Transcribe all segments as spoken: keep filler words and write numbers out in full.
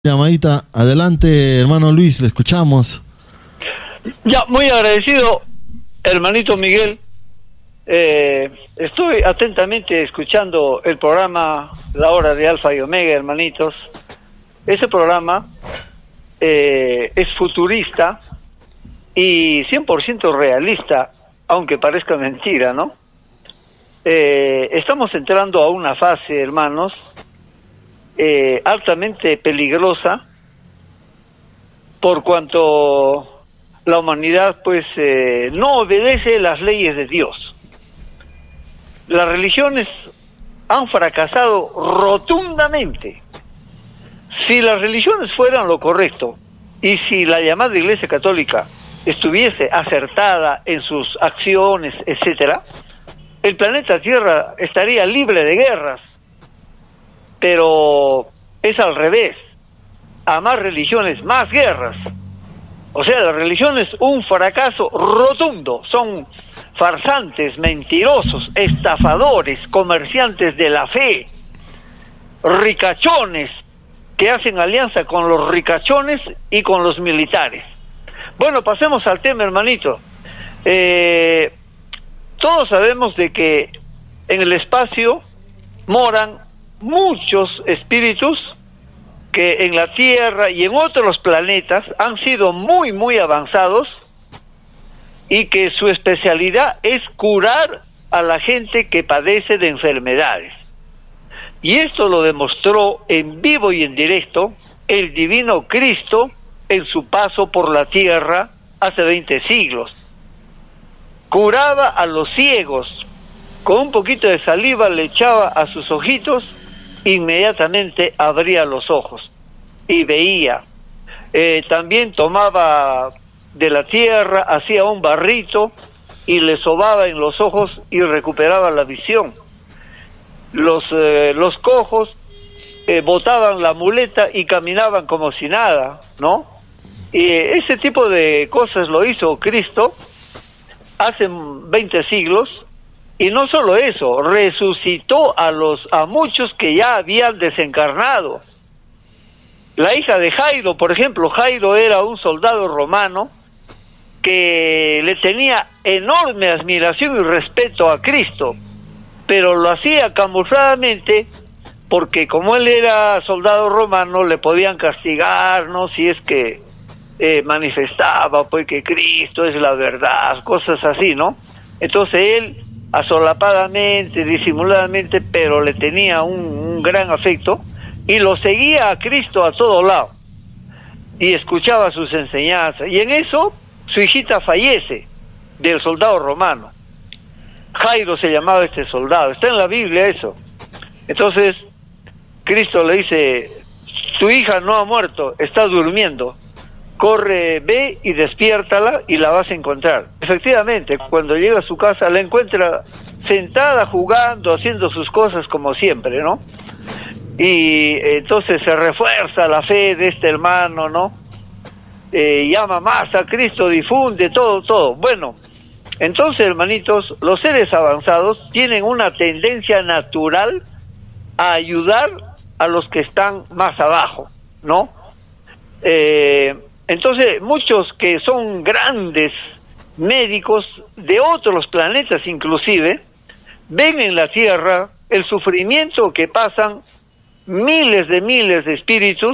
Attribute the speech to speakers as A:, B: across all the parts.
A: Llamadita, adelante, hermano Luis, le escuchamos.
B: Ya, muy agradecido, hermanito Miguel. Eh, estoy atentamente escuchando el programa La Hora de Alfa y Omega, hermanitos. Ese programa eh, es futurista y cien por ciento realista, aunque parezca mentira, ¿no? Eh, estamos entrando a una fase, hermanos, eh, altamente peligrosa, por cuanto la humanidad pues eh, no obedece las leyes de Dios. Las religiones han fracasado rotundamente. Si las religiones fueran lo correcto y si la llamada Iglesia Católica estuviese acertada en sus acciones, etcétera, el planeta Tierra estaría libre de guerras. Pero es al revés. A más religiones, más guerras. O sea, la religión es un fracaso rotundo. Son farsantes, mentirosos, estafadores, comerciantes de la fe, ricachones que hacen alianza con los ricachones y con los militares. Bueno, pasemos al tema, hermanito. Eh, todos sabemos de que en el espacio moran muchos espíritus que en la Tierra y en otros planetas han sido muy, muy avanzados y que su especialidad es curar a la gente que padece de enfermedades. Y esto lo demostró en vivo y en directo el divino Cristo en su paso por la Tierra hace veinte siglos. Curaba a los ciegos, con un poquito de saliva le echaba a sus ojitos, inmediatamente abría los ojos y veía. Eh, también tomaba de la tierra, hacía un barrito y le sobaba en los ojos y recuperaba la visión. Los, eh, los cojos eh, botaban la muleta y caminaban como si nada, ¿no? Y ese tipo de cosas lo hizo Cristo hace veinte siglos. Y no solo eso, resucitó a los a muchos que ya habían desencarnado. La hija de Jairo, por ejemplo, Jairo era un soldado romano que le tenía enorme admiración y respeto a Cristo, pero lo hacía camufladamente porque como él era soldado romano le podían castigar, ¿no? Si es que eh, manifestaba pues que Cristo es la verdad, cosas así, ¿no? Entonces él asolapadamente, disimuladamente, pero le tenía un, un gran afecto y lo seguía a Cristo a todo lado y escuchaba sus enseñanzas. Y en eso su hijita fallece del soldado romano. Jairo se llamaba este soldado, está en la Biblia eso. Entonces Cristo le dice: tu hija no ha muerto, está durmiendo. Corre, ve y despiértala y la vas a encontrar. Efectivamente, cuando llega a su casa la encuentra sentada, jugando, haciendo sus cosas como siempre, ¿no? Y entonces se refuerza la fe de este hermano, ¿no? Eh, llama más a Cristo, difunde todo, todo. Bueno, entonces, hermanitos, los seres avanzados tienen una tendencia natural a ayudar a los que están más abajo, ¿no? Eh... Entonces, muchos que son grandes médicos de otros planetas inclusive, ven en la Tierra el sufrimiento que pasan miles de miles de espíritus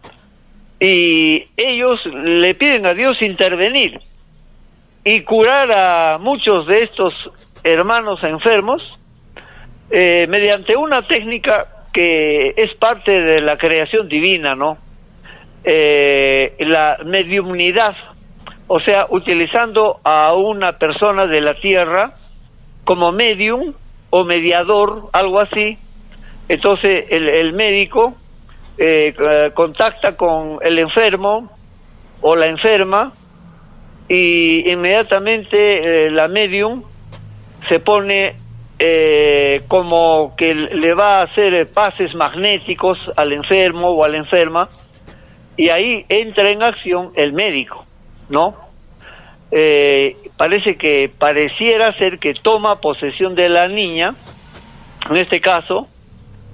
B: y ellos le piden a Dios intervenir y curar a muchos de estos hermanos enfermos eh, mediante una técnica que es parte de la creación divina, ¿no? Eh, la mediumnidad, o sea, utilizando a una persona de la tierra como medium o mediador, algo así. Entonces el, el médico eh, contacta con el enfermo o la enferma y inmediatamente eh, la medium se pone eh, como que le va a hacer pases magnéticos al enfermo o a la enferma. Y ahí entra en acción el médico, ¿no? Eh, parece que pareciera ser que toma posesión de la niña, en este caso,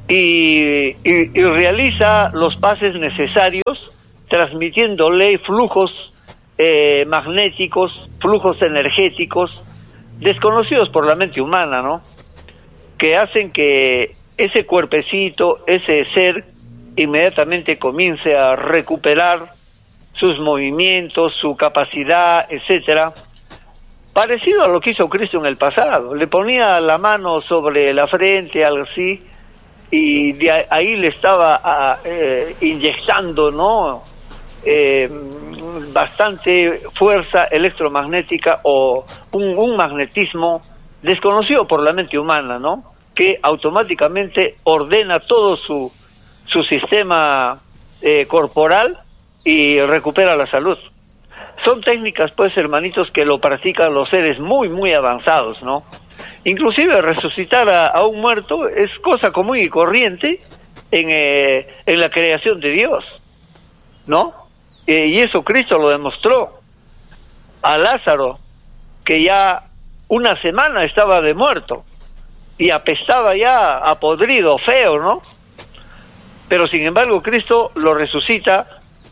B: y, y, y realiza los pases necesarios, transmitiéndole flujos eh, magnéticos, flujos energéticos, desconocidos por la mente humana, ¿no? Que hacen que ese cuerpecito, ese ser, inmediatamente comience a recuperar sus movimientos, su capacidad, etcétera, parecido a lo que hizo Cristo en el pasado. Le ponía la mano sobre la frente, algo así, y de ahí le estaba a, eh, inyectando, ¿no? Eh, bastante fuerza electromagnética o un, un magnetismo desconocido por la mente humana, ¿no? Que automáticamente ordena todo su, su sistema eh, corporal y recupera la salud. Son técnicas, pues, hermanitos, que lo practican los seres muy, muy avanzados, ¿no? Inclusive resucitar a, a un muerto es cosa común y corriente en, eh, en la creación de Dios, ¿no? Eh, y eso Cristo lo demostró. A Lázaro, que ya una semana estaba de muerto y apestaba ya a podrido, feo, ¿no? Pero sin embargo Cristo lo resucita.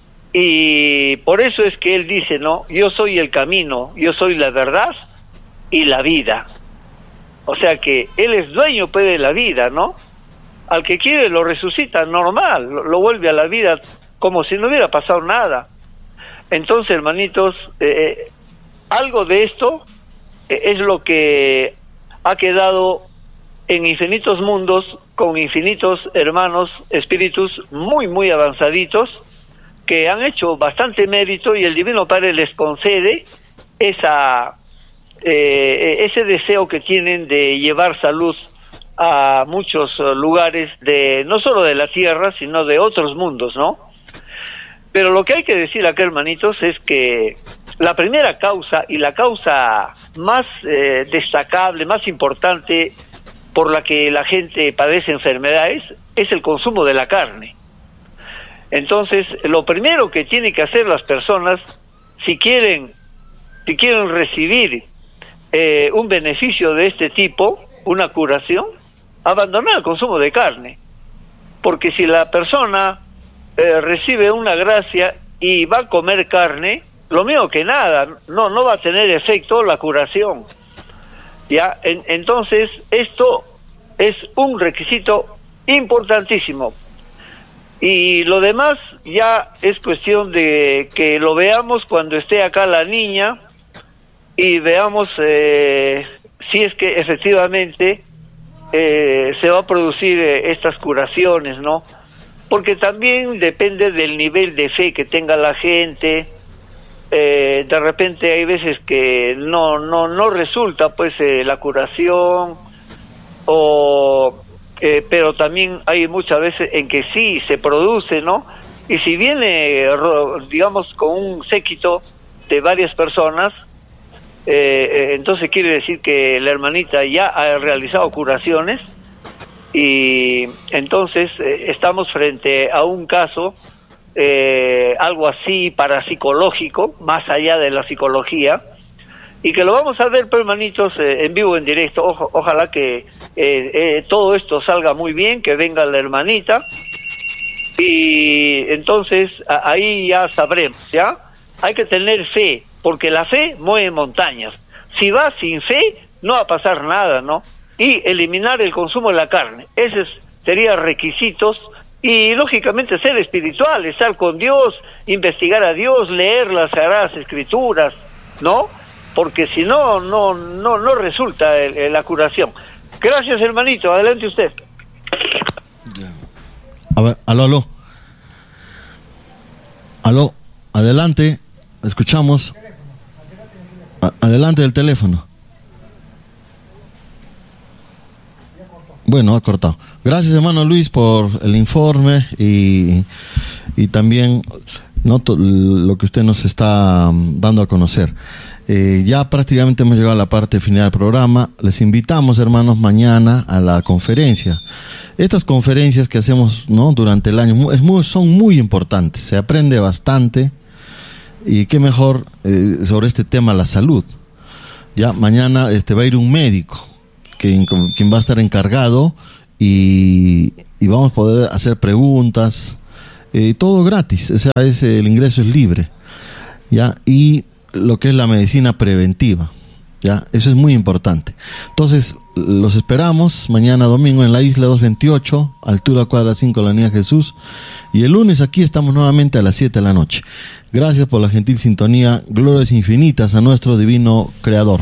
B: Y por eso es que él dice, ¿no? Yo soy el camino, yo soy la verdad y la vida. O sea que él es dueño, pues, de la vida, ¿no? Al que quiere lo resucita normal, lo, lo vuelve a la vida como si no hubiera pasado nada. Entonces, hermanitos, eh, algo de esto eh, es lo que ha quedado en infinitos mundos, con infinitos hermanos, espíritus muy, muy avanzaditos, que han hecho bastante mérito, y el Divino Padre les concede esa eh, ese deseo que tienen de llevar salud a muchos lugares, de no solo de la Tierra, sino de otros mundos, ¿no? Pero lo que hay que decir acá, hermanitos, es que la primera causa, y la causa más eh, destacable, más importante por la que la gente padece enfermedades, es el consumo de la carne. Entonces, lo primero que tienen que hacer las personas, si quieren, si quieren recibir eh, un beneficio de este tipo, una curación, abandonar el consumo de carne. Porque si la persona eh, recibe una gracia y va a comer carne, lo mismo que nada, no, no va a tener efecto la curación. ¿Ya? En, entonces, esto es un requisito importantísimo. Y lo demás ya es cuestión de que lo veamos cuando esté acá la niña y veamos eh, si es que efectivamente eh, se va a producir eh, estas curaciones, ¿no? Porque también depende del nivel de fe que tenga la gente. Eh, de repente hay veces que no no no resulta, pues, eh, la curación, o Eh, pero también hay muchas veces en que sí se produce, ¿no? Y si viene, digamos, con un séquito de varias personas, eh, entonces quiere decir que la hermanita ya ha realizado curaciones, y entonces eh, estamos frente a un caso, eh, algo así parapsicológico, más allá de la psicología, y que lo vamos a ver, hermanitos, eh, en vivo, en directo. Ojo, ojalá que eh, eh, todo esto salga muy bien, que venga la hermanita, y entonces a, ahí ya sabremos, ¿ya? Hay que tener fe, porque la fe mueve montañas. Si vas sin fe, no va a pasar nada, ¿no? Y eliminar el consumo de la carne, esos serían requisitos, y lógicamente ser espiritual, estar con Dios, investigar a Dios, leer las Sagradas Escrituras, ¿no? Porque si no, no, no, no resulta el, el, la curación. Gracias, hermanito. Adelante usted.
A: A ver, aló, aló. Aló, adelante. Escuchamos. A, adelante del teléfono. Bueno, ha cortado. Gracias, hermano Luis, por el informe y, y también, ¿no?, lo que usted nos está dando a conocer. Eh, ya prácticamente hemos llegado a la parte final del programa. Les invitamos, hermanos, mañana a la conferencia. Estas conferencias que hacemos, ¿no?, durante el año es muy, son muy importantes. Se aprende bastante, y qué mejor eh, sobre este tema, la salud. Ya mañana este, va a ir un médico quien, quien va a estar encargado, y, y vamos a poder hacer preguntas, eh, todo gratis, o sea, es, el ingreso es libre, ¿ya? Y lo que es la medicina preventiva, ¿ya? Eso es muy importante. Entonces, los esperamos mañana domingo en la Isla doscientos veintiocho, altura cuadra cinco de la Avenida Jesús, y el lunes aquí estamos nuevamente a las siete de la noche. Gracias por la gentil sintonía, glorias infinitas a nuestro divino Creador.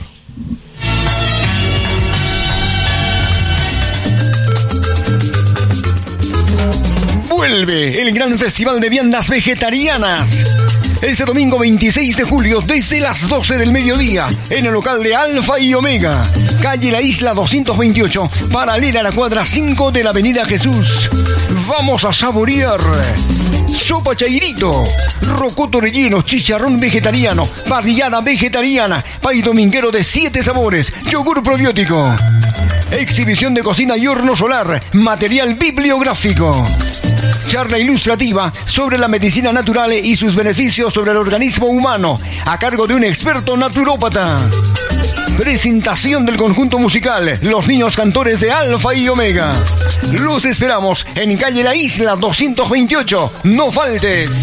C: Vuelve el gran festival de viandas vegetarianas. Este domingo veintiséis de julio, desde las doce del mediodía, en el local de Alfa y Omega, calle La Isla doscientos veintiocho, paralela a la cuadra cinco de la Avenida Jesús. Vamos a saborear sopa chairito, rocoto relleno, chicharrón vegetariano, parrillada vegetariana, pay dominguero de siete sabores, yogur probiótico, exhibición de cocina y horno solar, material bibliográfico, charla ilustrativa sobre la medicina natural y sus beneficios sobre el organismo humano, a cargo de un experto naturópata. Presentación del conjunto musical Los Niños Cantores de Alfa y Omega. Los esperamos en calle La Isla doscientos veintiocho. No faltes.